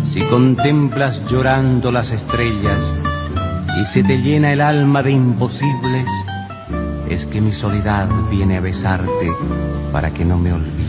Si contemplas llorando las estrellas y se te llena el alma de imposibles, es que mi soledad viene a besarte para que no me olvides.